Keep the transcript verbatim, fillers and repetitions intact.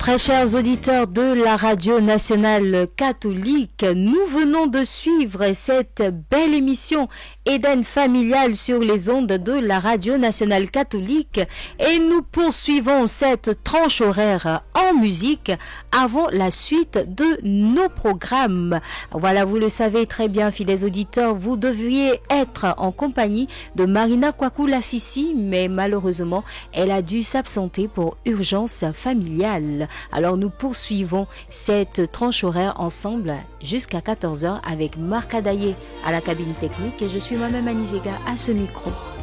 Très chers auditeurs de la radio nationale catholique, nous venons de suivre cette belle émission Eden familiale sur les ondes de la radio nationale catholique et nous poursuivons cette tranche horaire en musique avant la suite de nos programmes. Voilà, vous le savez très bien, fidèles auditeurs, vous devriez être en compagnie de Marina Kwakula Sissi, mais malheureusement, elle a dû s'absenter pour urgence familiale. Alors nous poursuivons cette tranche horaire ensemble jusqu'à quatorze heures avec Marc Adaye à la cabine technique et je suis moi-même Anizega à ce micro.